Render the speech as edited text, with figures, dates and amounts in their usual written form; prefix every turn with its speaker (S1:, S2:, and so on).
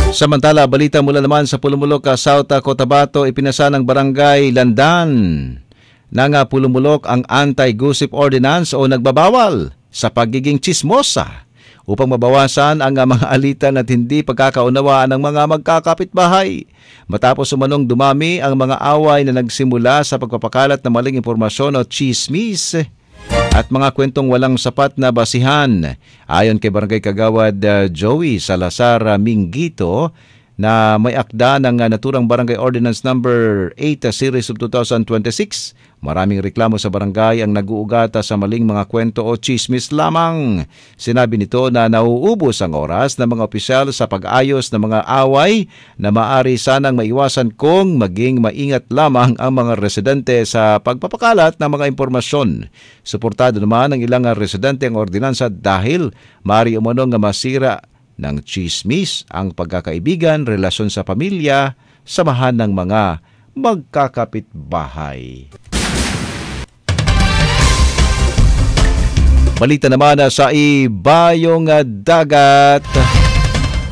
S1: Samantala, balita mula naman sa Pulumulok, South Cotabato, ipinasa ng Barangay Landan ng Pulumulok ang anti-gossip ordinance o nagbabawal sa pagiging tsismosa upang mabawasan ang mga alitan at hindi pagkakaunawaan ng mga magkakapitbahay. Matapos umanong dumami ang mga away na nagsimula sa pagpapakalat ng maling impormasyon o chismis at mga kwentong walang sapat na basihan. Ayon kay Barangay Kagawad Joey Salazar Minggito na may akda ng naturang Barangay Ordinance Number 8 Series of 2026, maraming reklamo sa barangay ang nag-uugata sa maling mga kwento o chismis lamang. Sinabi nito na nauubos ang oras ng mga opisyal sa pag-ayos ng mga away na maaari sanang maiwasan kung maging maingat lamang ang mga residente sa pagpapakalat ng mga impormasyon. Suportado naman ng ilang residente ang ordinansa dahil maaari umanong masira ng chismis ang pagkakaibigan, relasyon sa pamilya, samahan ng mga magkakapitbahay. Balita naman sa ibayong dagat.